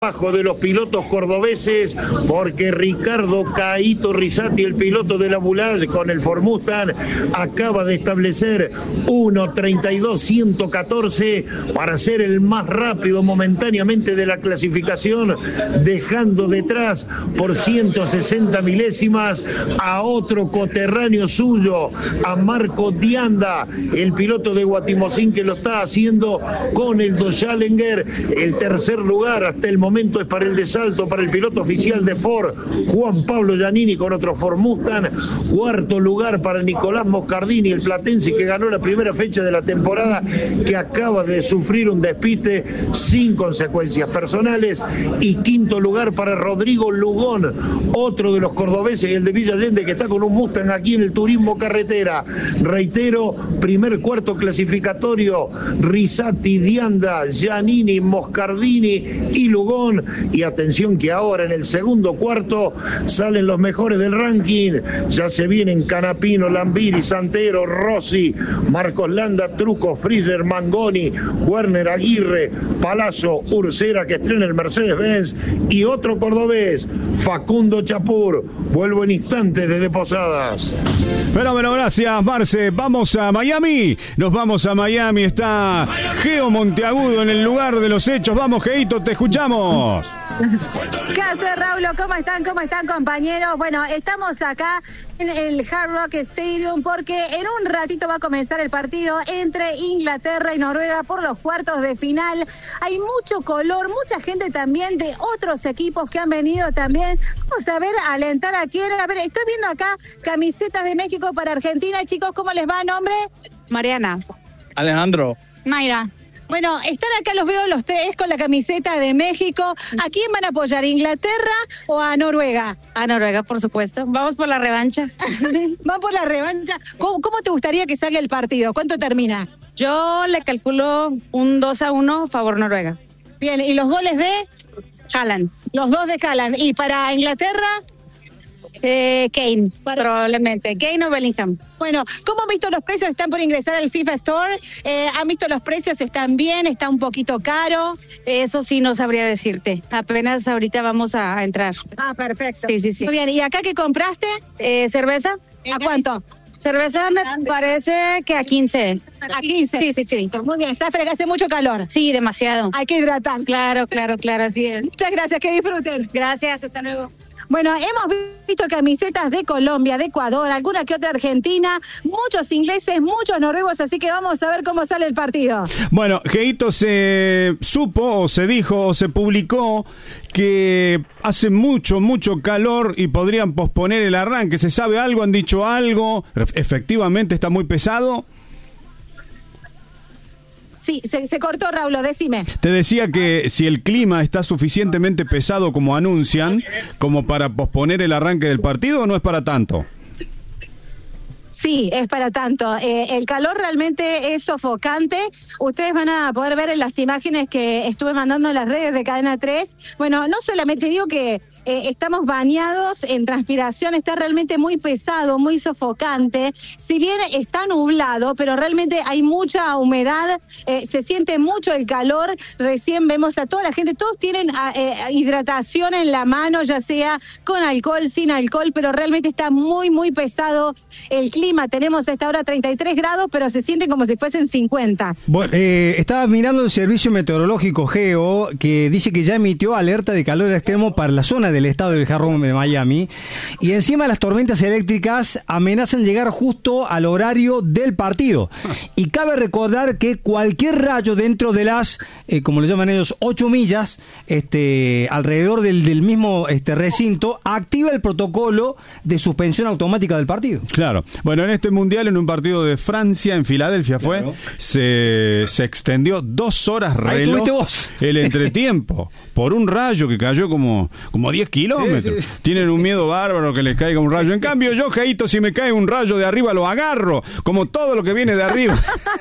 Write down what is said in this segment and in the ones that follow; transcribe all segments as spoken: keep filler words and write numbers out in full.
trabajo de los pilotos cordobeses, porque Ricardo Caíto Rizzati, el piloto de la Boulage con el Ford Mustang, acaba de establecer uno treinta y dos ciento catorce para ser el más rápido momentáneamente de la clasificación, dejando detrás por ciento sesenta milésimas a otro coterráneo suyo, a Marco Dianda, el piloto de Guatimozín, que lo está haciendo con el Dodge Challenger. El tercer lugar hasta el momento es para el de Salto, para el piloto oficial de Ford, Juan Pablo Giannini, con otro Ford Mustang. Cuarto lugar para Nicolás Moscardini, el platense que ganó la primera fecha de la temporada, que acaba de sufrir un despiste sin consecuencias personales. Y quinto lugar para Rodrigo Lugón, otro de los cordobeses, el de Villa Allende, que está con un Mustang aquí en el turismo carretera. Reitero, primer cuarto clasificatorio, Rizzati, Dianda, Giannini, Moscardini y Lugón. Y atención que ahora en el segundo cuarto salen los mejores del ranking. Ya se vienen Canapino, Lambiri, Santero, Rossi, Marcos Landa, Truco, Frieder, Mangoni, Werner Aguirre, Palazzo, Ursera, que estrena el Mercedes-Benz, y otro cordobés, Facundo Chapur. Vuelvo en instantes desde Posadas. Fenómeno, gracias, Marce. Vamos a Miami. Nos vamos a Miami. Está Geo Monteagudo en el lugar de los hechos. Vamos, Geito, te escuchamos. ¿Qué hace, Raúl? ¿Cómo están? ¿Cómo están, compañeros? Bueno, estamos acá en el Hard Rock Stadium porque en un ratito va a comenzar el partido entre Inglaterra y Noruega por los cuartos de final. Hay mucho color, mucha gente también de otros equipos que han venido también. Vamos a ver, a alentar a quién. A ver, estoy viendo acá camisetas de México para Argentina. Chicos, ¿cómo les va? ¿Nombre? Mariana. Alejandro. Mayra. Bueno, están acá, los veo los tres con la camiseta de México. ¿A quién van a apoyar, Inglaterra o a Noruega? A Noruega, por supuesto. Vamos por la revancha. ¿Van por la revancha? ¿Cómo, ¿Cómo te gustaría que salga el partido? ¿Cuánto termina? Yo le calculo un dos a uno favor Noruega. Bien, ¿y los goles de? Haaland. Los dos de Haaland. ¿Y para Inglaterra? Eh, Kane, para... probablemente. Kane o Bellingham. Bueno, ¿cómo han visto los precios? Están por ingresar al FIFA Store. Eh, ¿Han visto los precios? ¿Están bien? ¿Está un poquito caro? Eso sí no sabría decirte. Apenas ahorita vamos a entrar. Ah, perfecto. Sí, sí, sí. Muy bien. ¿Y acá qué compraste? Eh, ¿Cerveza? ¿A cuánto? Cerveza me parece que a quince. ¿A quince? Sí, sí, sí. Muy bien. Está fresca, hace mucho calor. Sí, demasiado. Hay que hidratar. Claro, claro, claro, así es. Muchas gracias, que disfruten. Gracias, hasta luego. Bueno, hemos visto camisetas de Colombia, de Ecuador, alguna que otra Argentina, muchos ingleses, muchos noruegos, así que vamos a ver cómo sale el partido. Bueno, Geito, se supo o se dijo o se publicó que hace mucho, mucho calor y podrían posponer el arranque. ¿Se sabe algo? ¿Han dicho algo? ¿Efectivamente está muy pesado? Sí, se, se cortó, Raúl, decime. Te decía que si el clima está suficientemente pesado como anuncian, como para posponer el arranque del partido, ¿o no es para tanto? Sí, es para tanto. Eh, el calor realmente es sofocante. Ustedes van a poder ver en las imágenes que estuve mandando en las redes de Cadena tres. Bueno, no solamente digo que eh, estamos bañados en transpiración, está realmente muy pesado, muy sofocante. Si bien está nublado, pero realmente hay mucha humedad, eh, se siente mucho el calor. Recién vemos a toda la gente, todos tienen eh, hidratación en la mano, ya sea con alcohol, sin alcohol, pero realmente está muy, muy pesado el clima. Tenemos a esta hora treinta y tres grados, pero se sienten como si fuesen cincuenta. Bueno, eh, estaba mirando el servicio meteorológico Geo, que dice que ya emitió alerta de calor extremo para la zona del estado del Jarrón de Miami, y encima las tormentas eléctricas amenazan llegar justo al horario del partido. Y cabe recordar que cualquier rayo dentro de las, eh, como le llaman ellos, ocho millas, este, alrededor del, del mismo este, recinto, activa el protocolo de suspensión automática del partido. Claro. Bueno, en este mundial, en un partido de Francia, en Filadelfia fue, claro. se, se extendió dos horas reloj vos. el entretiempo por un rayo que cayó como, como diez kilómetros. Sí, sí. Tienen un miedo bárbaro que les caiga un rayo. En cambio, yo, Geito, si me cae un rayo de arriba, lo agarro, como todo lo que viene de arriba.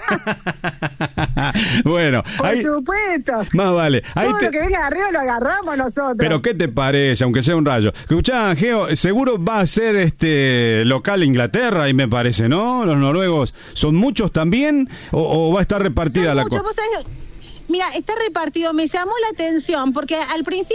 Bueno. Por ahí, supuesto. Más vale. Ahí todo te... lo que viene de arriba lo agarramos nosotros. Pero ¿qué te parece, aunque sea un rayo? Escuchá, Geo, seguro va a ser este local Inglaterra, y me parece, ¿no? Los noruegos son muchos también, o, o va a estar repartida son la cosa. cosa. Mira, está repartido, me llamó la atención porque al principio